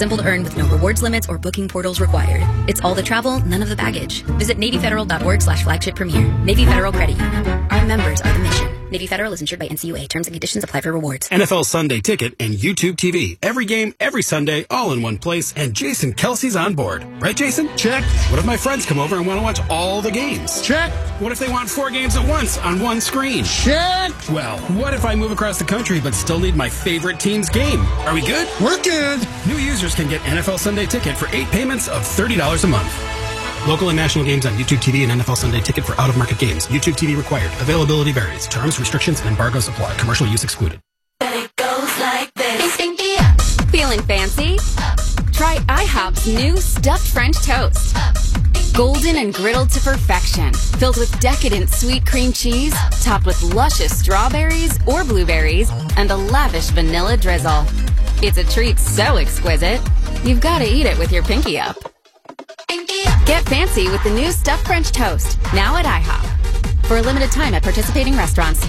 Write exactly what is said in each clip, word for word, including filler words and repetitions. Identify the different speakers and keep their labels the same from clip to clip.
Speaker 1: simple to earn with no rewards limits or booking portals required. It's all the travel, none of the baggage. Visit NavyFederal.org slash flagship premier. Navy Federal Credit Union. Our members are the mission. Navy Federal is insured by N C U A. Terms and conditions apply for rewards.
Speaker 2: N F L Sunday Ticket and YouTube T V. Every game, every Sunday, all in one place, and Jason Kelsey's on board. Right, Jason?
Speaker 3: Check.
Speaker 2: What if my friends come over and want to watch all the games?
Speaker 3: Check.
Speaker 2: What if they want four games at once on one screen?
Speaker 3: Check.
Speaker 2: Well, what if I move across the country but still need my favorite team's game? Are we good?
Speaker 3: We're good.
Speaker 2: New users can get N F L Sunday Ticket for eight payments of thirty dollars a month. Local and national games on YouTube T V and N F L Sunday Ticket for out-of-market games. YouTube T V required. Availability varies. Terms, restrictions, and embargoes apply. Commercial use excluded.
Speaker 4: It goes like this.
Speaker 5: Feeling fancy? Try IHOP's new stuffed French toast. Golden and griddled to perfection. Filled with decadent sweet cream cheese, topped with luscious strawberries or blueberries, and a lavish vanilla drizzle. It's a treat so exquisite, you've got to eat it with your pinky up. Get fancy with the new stuffed French toast, now at IHOP. For a limited time at participating restaurants.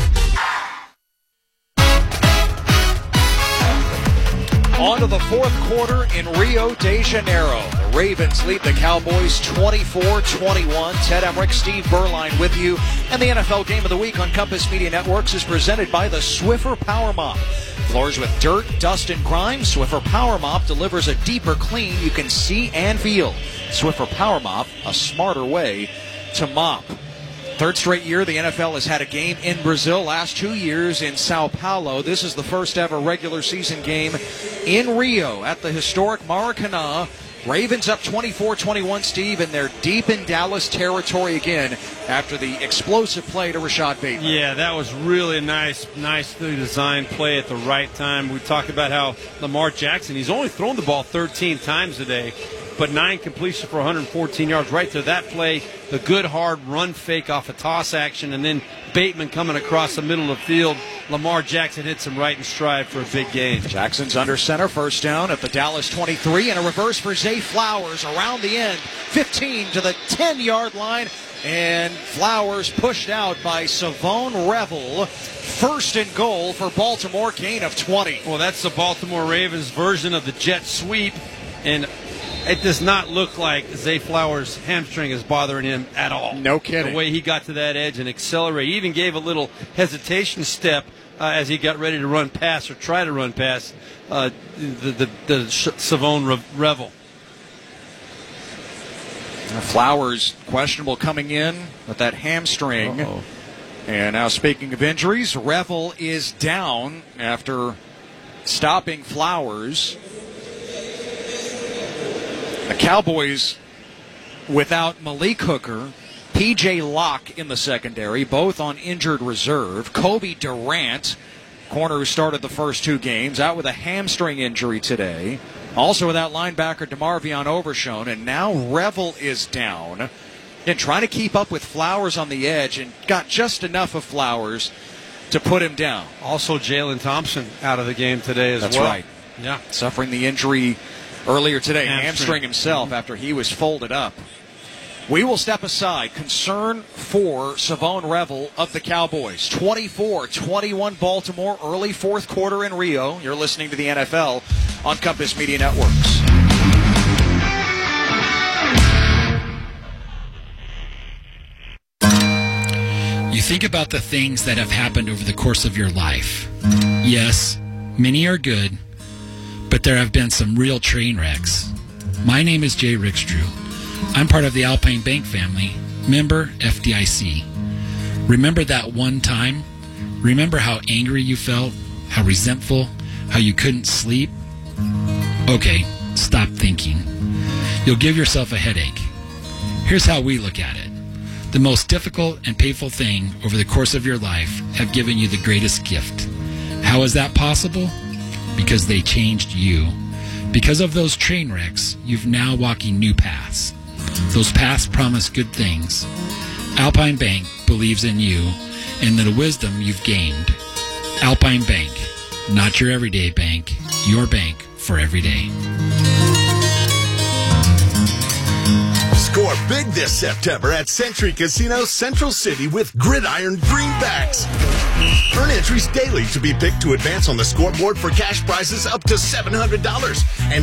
Speaker 6: On to the fourth quarter in Rio de Janeiro. The Ravens lead the Cowboys twenty-four twenty-one. Ted Emmerich, Steve Berline with you. And the N F L Game of the Week on Compass Media Networks is presented by the Swiffer Power Mop. Floors with dirt, dust, and grime, Swiffer Power Mop delivers a deeper clean you can see and feel. Swiffer Power Mop, a smarter way to mop. Third straight year the N F L has had a game in Brazil. Last two years in Sao Paulo. This is the first ever regular season game in Rio at the historic Maracanã. Ravens up twenty-four twenty-one, Steve, and they're deep in Dallas territory again after the explosive play to Rashad Bateman.
Speaker 7: Yeah, that was really a nice, nicely designed play at the right time. We talked about how Lamar Jackson, he's only thrown the ball thirteen times today, but nine completions for one hundred fourteen yards. Right to that play, the good hard run fake off a toss action, and then Bateman coming across the middle of the field. Lamar Jackson hits him right in stride for a big gain.
Speaker 6: Jackson's under center, first down at the Dallas twenty-three, and a reverse for Zay Flowers around the end, fifteen to the ten-yard line, and Flowers pushed out by Savone Revel. First and goal for Baltimore, gain of twenty.
Speaker 7: Well, that's the Baltimore Ravens version of the jet sweep, and it does not look like Zay Flowers' hamstring is bothering him at all.
Speaker 6: No kidding.
Speaker 7: The way he got to that edge and accelerated. He even gave a little hesitation step uh, as he got ready to run past or try to run past uh, the, the, the Savone Revel.
Speaker 6: Flowers questionable coming in with that hamstring. Uh-oh. And now speaking of injuries, Revel is down after stopping Flowers. The Cowboys without Malik Hooker, P J Locke in the secondary, both on injured reserve. Kobe Durant, corner who started the first two games, out with a hamstring injury today. Also without linebacker DeMarvion Overshown, and now Revel is down. And trying to keep up with Flowers on the edge, and got just enough of Flowers to put him down.
Speaker 7: Also Jalen Thompson out of the game today as
Speaker 6: That's
Speaker 7: well.
Speaker 6: That's right.
Speaker 7: Yeah.
Speaker 6: Suffering the injury earlier today, hamstring,
Speaker 7: hamstring
Speaker 6: himself
Speaker 7: mm-hmm.
Speaker 6: after he was folded up. We will step aside. Concern for Savone Revel of the Cowboys. twenty-four twenty-one Baltimore, early fourth quarter in Rio. You're listening to the N F L on Compass Media Networks.
Speaker 8: You think about the things that have happened over the course of your life. Yes, many are good, but there have been some real train wrecks. My name is Jay Rickstrew. I'm part of the Alpine Bank family, member F D I C. Remember that one time? Remember how angry you felt, how resentful, how you couldn't sleep? Okay, stop thinking. You'll give yourself a headache. Here's how we look at it. The most difficult and painful thing over the course of your life have given you the greatest gift. How is that possible? Because they changed you. Because of those train wrecks, you've now walking new paths. Those paths promise good things. Alpine Bank believes in you and the wisdom you've gained. Alpine Bank, not your everyday bank, your bank for every day.
Speaker 9: Score big this September at Century Casino Central City with Gridiron Greenbacks. Earn entries daily to be picked to advance on the scoreboard for cash prizes up to seven hundred dollars. And